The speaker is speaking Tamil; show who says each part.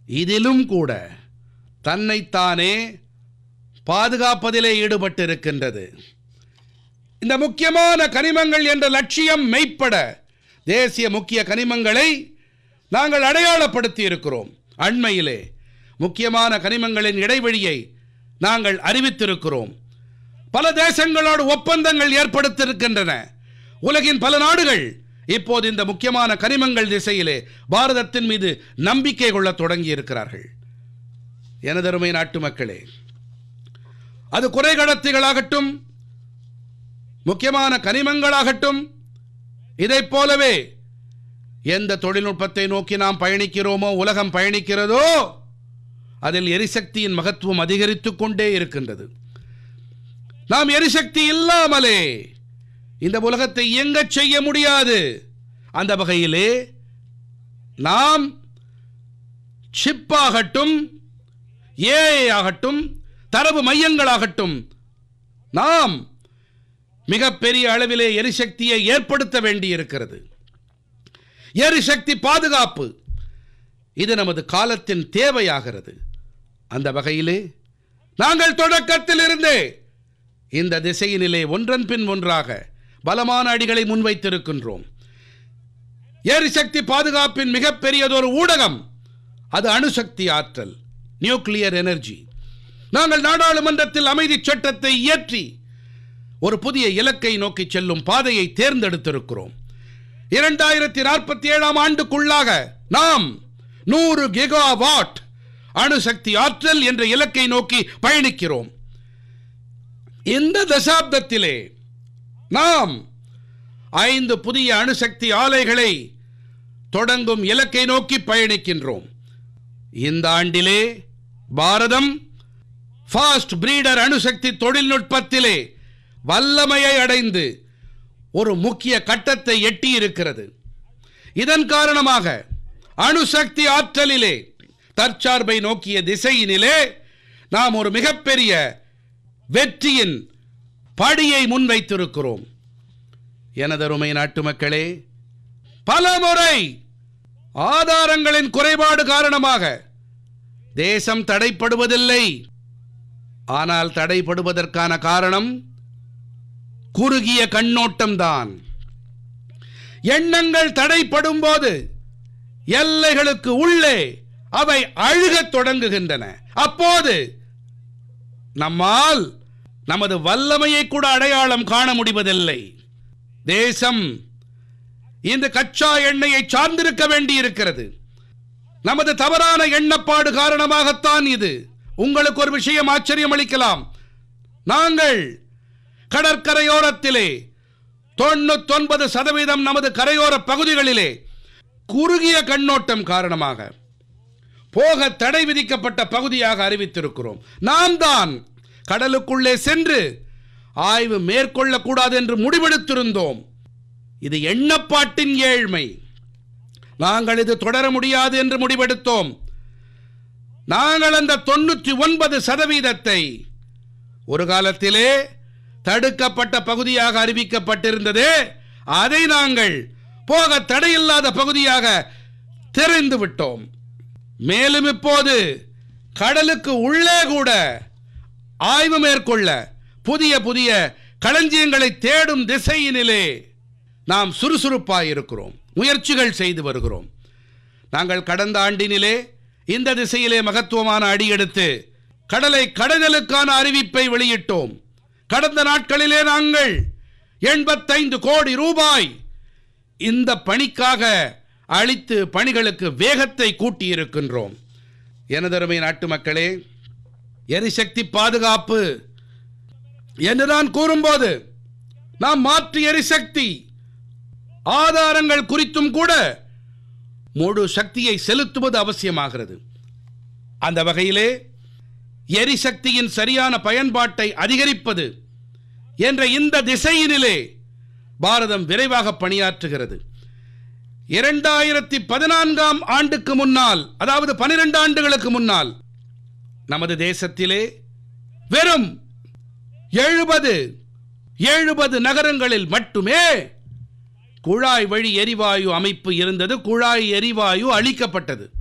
Speaker 1: இதிலும் கூட தன்னைத்தானே பாதுகாப்பதிலே ஈடுபட்டிருக்கின்றது. இந்த முக்கியமான கனிமங்கள் என்ற லட்சியம் மெய்ப்பட தேசிய முக்கிய கனிமங்களை நாங்கள் அடையாளப்படுத்தி இருக்கிறோம். அண்மையிலே முக்கியமான கனிமங்களின் இடைவெளியை நாங்கள் அறிவித்திருக்கிறோம். பல தேசங்களோடு ஒப்பந்தங்கள் ஏற்படுத்தியிருக்கின்றன. உலகின் பல நாடுகள் இப்போது இந்த முக்கியமான கனிமங்கள் திசையிலே பாரதத்தின் மீது நம்பிக்கை கொள்ள தொடங்கி இருக்கிறார்கள். எனதருமை நாட்டு மக்களே, அது குறைகடத்திகளாகட்டும், முக்கியமான கனிமங்களாகட்டும், இதைப் போலவே எந்த தொழில்நுட்பத்தை நோக்கி நாம் பயணிக்கிறோமோ, உலகம் பயணிக்கிறதோ, அதில் எரிசக்தியின் மகத்துவம் அதிகரித்துக் கொண்டே இருக்கின்றது. நாம் எரிசக்தி இல்லாமலே இந்த உலகத்தை இயங்கச் செய்ய முடியாது. அந்த வகையிலே நாம் சிப்பாகட்டும், ஏஐ ஆகட்டும், தரவு மையங்களாகட்டும், நாம் மிகப்பெரிய அளவிலே எரிசக்தியை ஏற்படுத்த வேண்டியிருக்கிறது. எரிசக்தி பாதுகாப்பு இது நமது காலத்தின் தேவையாகிறது. அந்த வகையிலே நாங்கள் தொடக்கத்தில் இருந்தே இந்த திசையினிலே ஒன்றன் பின் ஒன்றாக பலமான அடிகளை முன்வைத்திருக்கின்றோம். எரிசக்தி பாதுகாப்பின் மிகப்பெரியதொரு ஊடகம் அது அணுசக்தி ஆற்றல், நியூக்ளியர் எனர்ஜி. நாங்கள் நாடாளுமன்றத்தில் அமைதி சட்டத்தை இயற்றி ஒரு புதிய இலக்கை நோக்கி செல்லும் பாதையை தேர்ந்தெடுத்திருக்கிறோம். 2047 ஆண்டுக்குள்ளாக நாம் 100 கிகாவாட் அணுசக்தி ஆற்றல் என்ற இலக்கை நோக்கி பயணிக்கிறோம். இந்த தசாப்தத்திலே நாம் 5 புதிய அணுசக்தி ஆலைகளை தொடங்கும் இலக்கை நோக்கி பயணிக்கின்றோம். இந்த ஆண்டிலே பாரதம் ஃபாஸ்ட் பிரீடர் அணுசக்தி தொழில்நுட்பத்திலே வல்லமையை அடைந்து ஒரு முக்கிய கட்டத்தை எட்டியிருக்கிறது. இதன் காரணமாக அணுசக்தி ஆற்றலிலே தற்சார்பை நோக்கிய திசையினிலே நாம் ஒரு மிகப்பெரிய வெற்றியின் படியை முன்வைத்திருக்கிறோம். எனதருமை நாட்டு மக்களே, பலமுறை ஆதாரங்களின் குறைபாடு காரணமாக தேசம் தடைப்படுவதில்லை. ஆனால் தடைப்படுவதற்கான காரணம் குறுகிய கண்ணோட்டம்தான். எண்ணங்கள் தடைப்படும் போது எல்லைகளுக்கு உள்ளே அவை அழுகத் தொடங்குகின்றன. அப்போது நம்மால் நமது வல்லமையை கூட அடையாளம் காண முடிவதில்லை. தேசம் இந்த கச்சா எண்ணெயை சார்ந்திருக்க வேண்டியிருக்கிறது. நமது தவறான எண்ணப்பாடு காரணமாகத்தான் இது. உங்களுக்கு ஒரு விஷயம் ஆச்சரியம் அளிக்கலாம். நாங்கள் கடற்கரையோரத்திலே 99% நமது கரையோர பகுதிகளிலே குறுகிய கண்ணோட்டம் காரணமாக போக தடை விதிக்கப்பட்ட பகுதியாக அறிவித்திருக்கிறோம். நாம் தான் கடலுக்குள்ளே சென்று ஆய்வு மேற்கொள்ளக்கூடாது என்று முடிவெடுத்திருந்தோம். இது எண்ணப்பாட்டின் ஏழ்மை. நாங்கள் இது தொடர முடியாது என்று முடிவெடுத்தோம். நாங்கள் அந்த 99% ஒரு காலத்திலே தடுக்கப்பட்ட பகுதியாக அறிவிக்கப்பட்டிருந்ததே, அதை நாங்கள் போக தடையில்லாத பகுதியாக தெரிந்து விட்டோம். மேலும் இப்போது கடலுக்கு உள்ளே கூட ஆய்வு மேற்கொள்ள புதிய புதிய களஞ்சியங்களை தேடும் திசையினிலே நாம் சுறுசுறுப்பாயிருக்கிறோம், முயற்சிகள் செய்து வருகிறோம். நாங்கள் கடந்த ஆண்டினிலே இந்த திசையிலே மகத்துவமான அடியெடுத்து கடலை கடலுக்கான அறிவிப்பை வெளியிட்டோம். கடந்த நாட்களிலே நாங்கள் 85 கோடி ரூபாய் இந்த பணிக்காக அளித்து பணிகளுக்கு வேகத்தை கூட்டியிருக்கின்றோம். எனதருமை நாட்டு மக்களே, எரிசக்தி பாதுகாப்பு என்று நான் கூறும்போது நாம் மாற்று எரிசக்தி ஆதாரங்கள் குறித்தும் கூட முழு சக்தியை செலுத்துவது அவசியமாகிறது. அந்த வகையிலே எரிசக்தியின் சரியான பயன்பாட்டை அதிகரிப்பது என்ற இந்த திசையினிலே பாரதம் விரைவாக பணியாற்றுகிறது. 2014 ஆண்டுக்கு முன்னால், அதாவது 12 ஆண்டுகளுக்கு முன்னால் நமது தேசத்திலே வெறும் 70 நகரங்களில் மட்டுமே குழாய் வழி எரிவாயு அமைப்பு இருந்தது. குழாய் எரிவாயு அளிக்கப்பட்டது.